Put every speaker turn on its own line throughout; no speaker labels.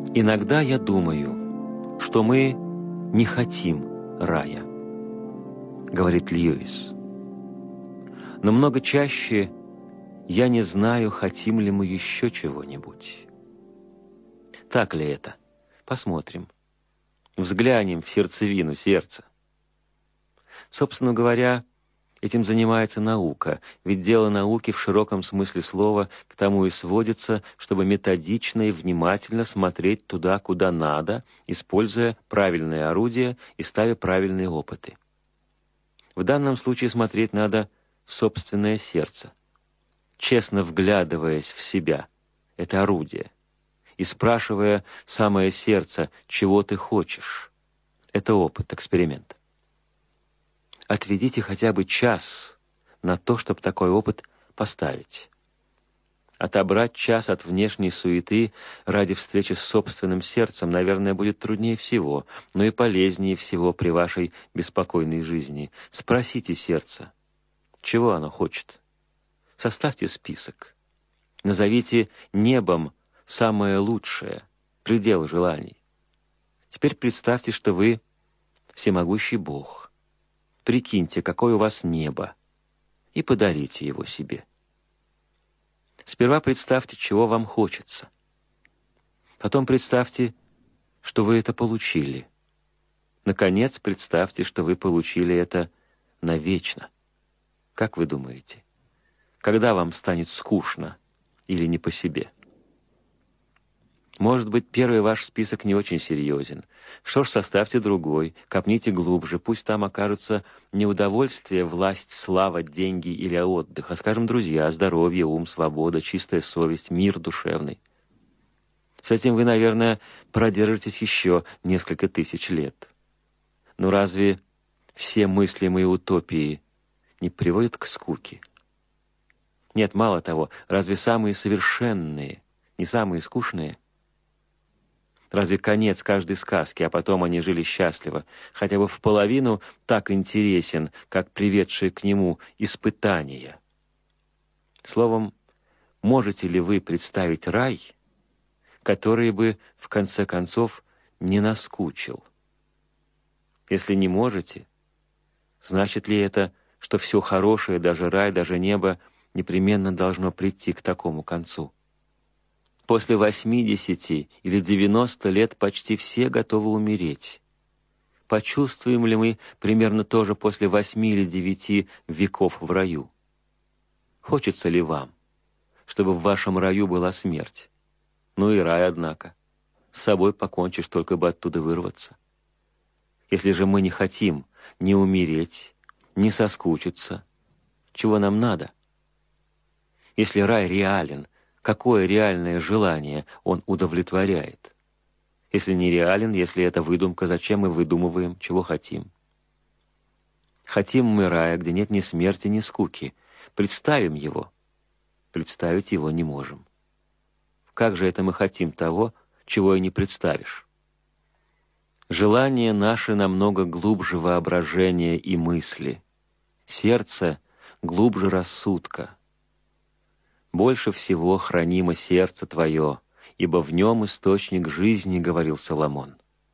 Иногда я думаю, что мы не хотим рая, говорит Льюис. Но много чаще я не знаю, хотим ли мы еще чего-нибудь. Так ли это? Посмотрим. Взглянем в сердцевину сердца. Собственно говоря, этим занимается наука, ведь дело науки в широком смысле слова к тому и сводится, чтобы методично и внимательно смотреть туда, куда надо, используя правильные орудия и ставя правильные опыты. В данном случае смотреть надо в собственное сердце, честно вглядываясь в себя, это орудие, и спрашивая самое сердце, чего ты хочешь. Это опыт, эксперимент. Отведите хотя бы час на то, чтобы такой опыт поставить. Отобрать час от внешней суеты ради встречи с собственным сердцем, наверное, будет труднее всего, но и полезнее всего при вашей беспокойной жизни. Спросите сердце, чего оно хочет. Составьте список. Назовите небом самое лучшее, предел желаний. Теперь представьте, что вы всемогущий Бог. Прикиньте, какое у вас небо, и подарите его себе. Сперва представьте, чего вам хочется. Потом представьте, что вы это получили. Наконец, представьте, что вы получили это навечно. Как вы думаете, когда вам станет скучно или не по себе? Может быть, первый ваш список не очень серьезен. Что ж, составьте другой, копните глубже, пусть там окажутся не удовольствие, власть, слава, деньги или отдых, а, скажем, друзья, здоровье, ум, свобода, чистая совесть, мир душевный. С этим вы, наверное, продержитесь еще несколько тысяч лет. Но разве все мыслимые утопии не приводят к скуке? Нет, мало того, разве самые совершенные не самые скучные? Разве конец каждой сказки, а потом они жили счастливо, хотя бы в половину так интересен, как приведшие к нему испытания? Словом, можете ли вы представить рай, который бы, в конце концов, не наскучил? Если не можете, значит ли это, что все хорошее, даже рай, даже небо, непременно должно прийти к такому концу? После 80 или 90 лет почти все готовы умереть. Почувствуем ли мы примерно то же после 8 или 9 веков в раю? Хочется ли вам, чтобы в вашем раю была смерть? Ну и рай, однако. С собой покончишь, только бы оттуда вырваться. Если же мы не хотим ни умереть, ни соскучиться, чего нам надо? Если рай реален, какое реальное желание он удовлетворяет? Если не реален, если это выдумка, зачем мы выдумываем, чего хотим? Хотим мы рая, где нет ни смерти, ни скуки. Представим его. Представить его не можем. Как же это мы хотим того, чего и не представишь? Желание наше намного глубже воображения и мысли. Сердце глубже рассудка. «Больше всего хранимо сердце твое, ибо в нем источник жизни», — говорил Соломон.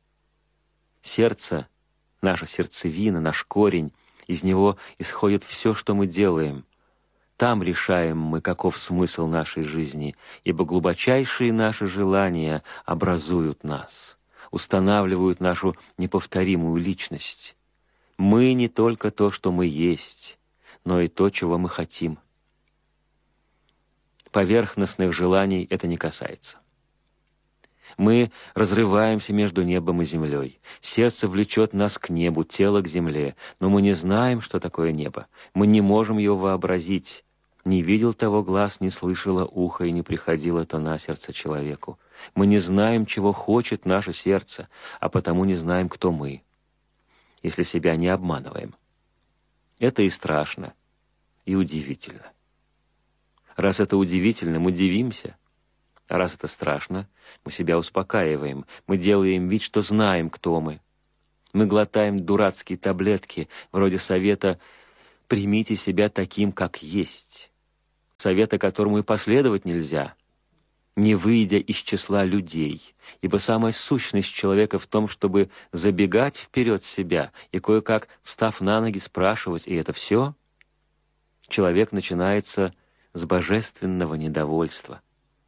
Сердце, наша сердцевина, наш корень, из него исходит все, что мы делаем. Там решаем мы, каков смысл нашей жизни, ибо глубочайшие наши желания образуют нас, устанавливают нашу неповторимую личность. Мы не только то, что мы есть, но и то, чего мы хотим. Поверхностных желаний это не касается. Мы разрываемся между небом и землей. Сердце влечет нас к небу, тело к земле, но мы не знаем, что такое небо. Мы не можем его вообразить. Не видел того глаз, не слышало ухо, и не приходило то на сердце человеку. Мы не знаем, чего хочет наше сердце, а потому не знаем, кто мы, если себя не обманываем. Это и страшно, и удивительно. Раз это удивительно, мы дивимся. А раз это страшно, мы себя успокаиваем. Мы делаем вид, что знаем, кто мы. Мы глотаем дурацкие таблетки, вроде совета «примите себя таким, как есть». Совета, которому и последовать нельзя. не выйдя из числа людей, ибо самая сущность человека в том, чтобы забегать вперед себя и кое-как, встав на ноги, спрашивать, и это все, человек начинается с божественного недовольства.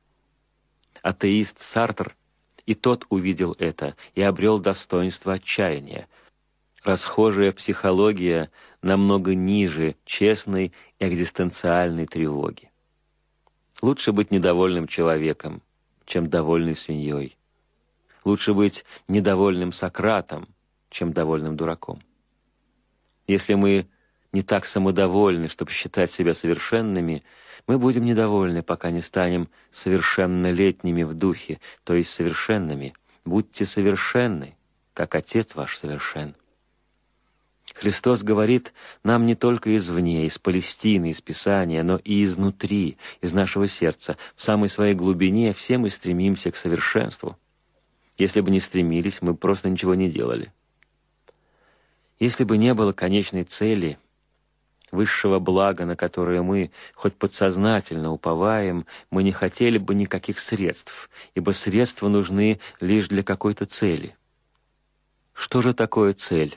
Атеист Сартр и тот увидел это и обрел достоинство отчаяния. Расхожая психология намного ниже честной экзистенциальной тревоги. Лучше быть недовольным человеком, чем довольной свиньей. Лучше быть недовольным Сократом, чем довольным дураком. Если мы не так самодовольны, чтобы считать себя совершенными, мы будем недовольны, пока не станем совершеннолетними в духе, то есть совершенными. Будьте совершенны, как Отец ваш совершен. Христос говорит нам не только извне, из Палестины, из Писания, но и изнутри, из нашего сердца. В самой своей глубине все мы стремимся к совершенству. Если бы не стремились, мы просто ничего не делали. Если бы не было конечной цели, высшего блага, на которое мы хоть подсознательно уповаем, мы не хотели бы никаких средств, ибо средства нужны лишь для какой-то цели. Что же такое цель?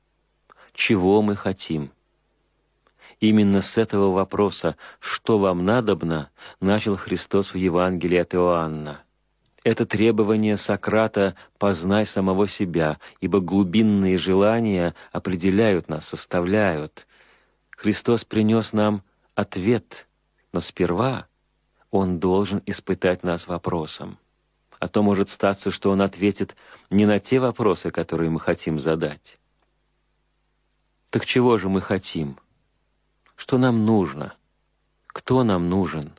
Чего мы хотим? Именно с этого вопроса «что вам надобно?» начал Христос в Евангелии от Иоанна. Это требование Сократа «познай самого себя», ибо глубинные желания определяют нас, составляют. Христос принес нам ответ, но сперва Он должен испытать нас вопросом. А то может статься, что Он ответит не на те вопросы, которые мы хотим задать. Так чего же мы хотим? Что нам нужно? Кто нам нужен?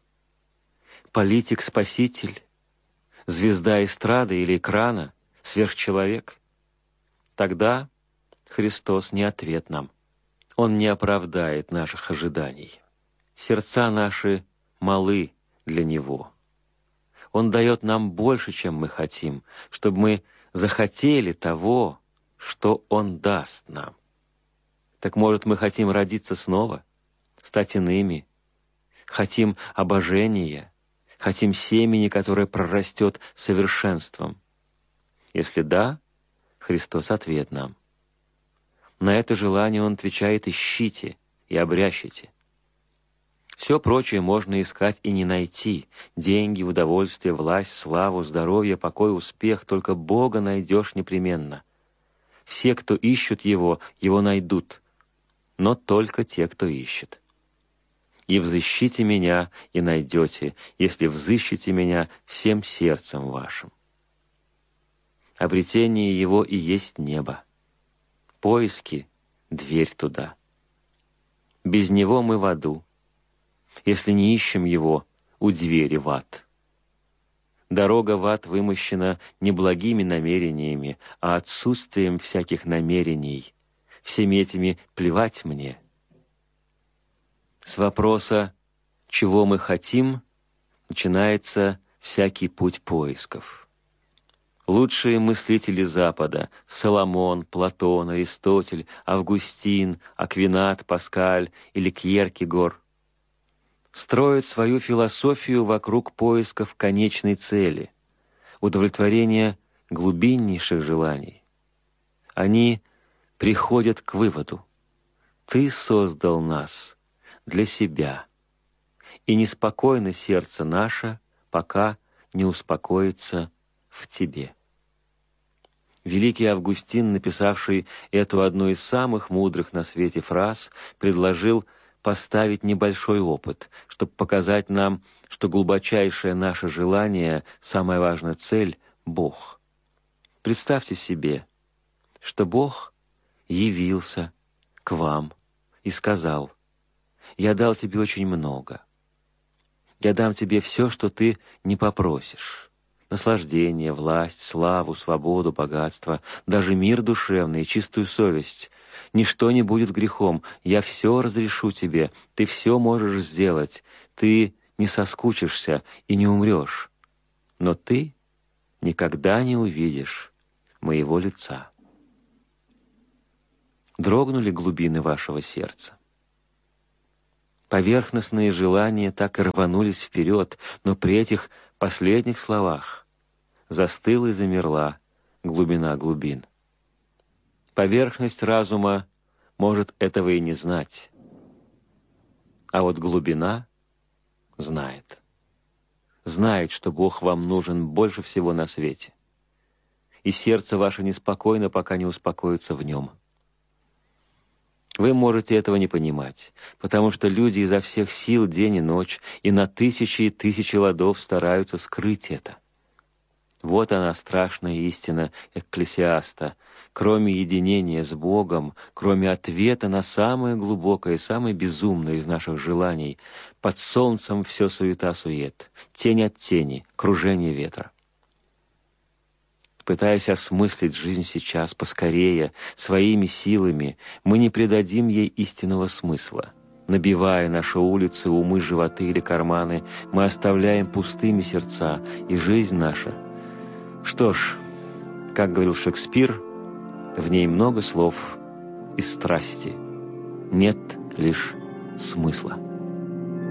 Политик-спаситель? Звезда эстрады или экрана? Сверхчеловек? Тогда Христос не ответ нам. Он не оправдает наших ожиданий. Сердца наши малы для Него. Он дает нам больше, чем мы хотим, чтобы мы захотели того, что Он даст нам. Так, может, мы хотим родиться снова, стать иными, хотим обожения, хотим семени, которое прорастет совершенством? Если да, Христос ответ нам. На это желание Он отвечает: ищите и обрящите. Все прочее можно искать и не найти. Деньги, удовольствие, власть, славу, здоровье, покой, успех. Только Бога найдешь непременно. Все, кто ищут Его, Его найдут. Но только те, кто ищет. «И взыщите меня, и найдете, если взыщете меня всем сердцем вашим». Обретение Его и есть небо. Поиски — дверь туда. Без Него мы в аду. Если не ищем Его, у двери в ад. Дорога в ад вымощена не благими намерениями, а отсутствием всяких намерений. Всеми этими плевать мне. С вопроса «чего мы хотим?» начинается всякий путь поисков. Лучшие мыслители Запада — Соломон, Платон, Аристотель, Августин, Аквинат, Паскаль или Кьеркегор — строят свою философию вокруг поисков конечной цели, удовлетворения глубиннейших желаний. Они приходят к выводу: «Ты создал нас для себя, и неспокойно сердце наше, пока не успокоится в Тебе». Великий Августин, написавший эту одну из самых мудрых на свете фраз, предложил поставить небольшой опыт, чтобы показать нам, что глубочайшее наше желание, самая важная цель — Бог. Представьте себе, что Бог явился к вам и сказал: «Я дал тебе очень много. Я дам тебе все, что ты не попросишь. Наслаждение, власть, славу, свободу, богатство, даже мир душевный и чистую совесть. Ничто не будет грехом. Я все разрешу тебе. Ты все можешь сделать. Ты не соскучишься и не умрешь. Но ты никогда не увидишь моего лица». Дрогнули глубины вашего сердца? Поверхностные желания так и рванулись вперед, но при этих последних словах застыла и замерла глубина глубин. Поверхность разума может этого и не знать, а вот глубина знает. Знает, что Бог вам нужен больше всего на свете, и сердце ваше неспокойно, пока не успокоится в Нем. Вы можете этого не понимать, потому что люди изо всех сил день и ночь и на тысячи и тысячи ладов стараются скрыть это. Вот она, страшная истина Экклесиаста. Кроме единения с Богом, кроме ответа на самое глубокое и самое безумное из наших желаний, под солнцем все суета-сует, тень от тени, кружение ветра. Пытаясь осмыслить жизнь сейчас поскорее, своими силами, мы не придадим ей истинного смысла. Набивая наши улицы, умы, животы или карманы, мы оставляем пустыми сердца, и жизнь наша. Что ж, как говорил Шекспир, в ней много слов и страсти, нет лишь смысла.